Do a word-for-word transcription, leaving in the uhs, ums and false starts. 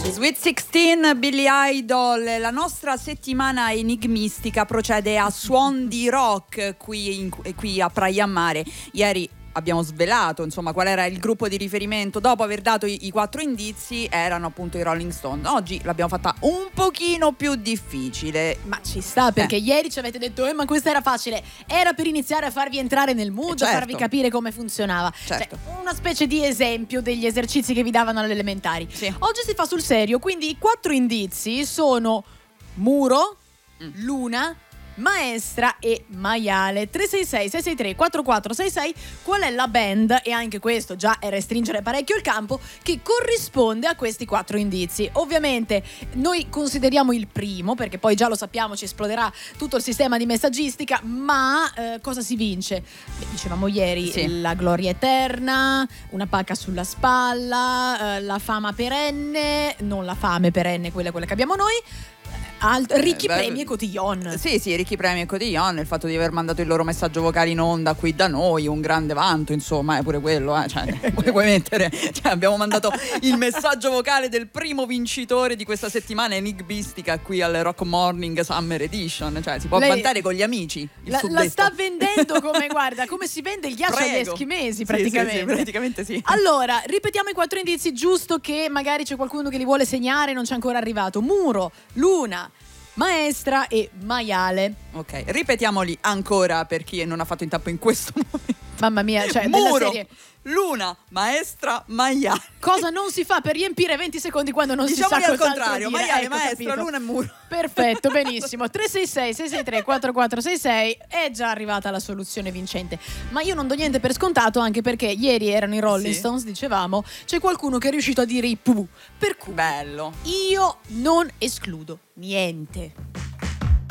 Sweet sedici, Billy Idol. La nostra settimana enigmistica procede a suon di rock qui, in, qui a Praia Mare. Ieri abbiamo svelato insomma qual era il gruppo di riferimento dopo aver dato i, i quattro indizi, erano appunto i Rolling Stone. Oggi l'abbiamo fatta un pochino più difficile, ma ci sta, perché eh. ieri ci avete detto eh, ma questa era facile, era per iniziare a farvi entrare nel mood, certo. a farvi capire come funzionava, certo. cioè, una specie di esempio degli esercizi che vi davano alle elementari. Sì. Oggi si fa sul serio, quindi i quattro indizi sono muro, mm. luna, maestra e maiale. Tre sei sei sei sei tre quattro quattro sei sei. Qual è la band, e anche questo già è restringere parecchio il campo, che corrisponde a questi quattro indizi? Ovviamente noi consideriamo il primo, perché poi già lo sappiamo, ci esploderà tutto il sistema di messaggistica, ma eh, cosa si vince? Beh, dicevamo ieri, sì. La gloria eterna, una pacca sulla spalla, eh, la fama perenne, non la fame perenne, quella, quella che abbiamo noi. Alt- ricchi eh, premi e cotillon. Sì, sì, ricchi premi e cotillon. Il fatto di aver mandato il loro messaggio vocale in onda qui da noi, un grande vanto, insomma, è pure quello, eh. Cioè, puoi mettere, cioè, abbiamo mandato il messaggio vocale del primo vincitore di questa settimana enigmistica qui al Rock Morning Summer Edition. Cioè, si può Lei vantare con gli amici. La, la sta vendendo come, guarda, come si vende il ghiaccio agli eschimesi, praticamente. Sì, sì, sì, praticamente sì. Allora, ripetiamo i quattro indizi, giusto che magari c'è qualcuno che li vuole segnare e non c'è ancora arrivato. Muro, luna, maestra e maiale. Ok, ripetiamoli ancora per chi non ha fatto in tempo in questo momento. Mamma mia, cioè Muro, della serie luna, maestra, maiale. Cosa non si fa per riempire venti secondi quando non Diciamoli si sa al contrario, dire. maiale, Ecco, maestra, capito. luna e muro. Perfetto, benissimo. Tre sei sei sei sei tre quattro quattro sei sei. È già arrivata la soluzione vincente. Ma io non do niente per scontato, anche perché ieri erano i Rolling sì. Stones, dicevamo. C'è qualcuno che è riuscito a dire i Pooh. Per cui bello. io non escludo niente.